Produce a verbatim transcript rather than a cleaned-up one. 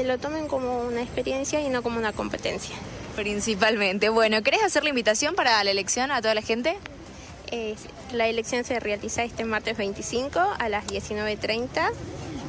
lo tomen como una experiencia y no como una competencia. Principalmente. Bueno, ¿querés hacer la invitación para la elección a toda la gente? Eh, la elección se realiza este martes veinticinco a las diecinueve treinta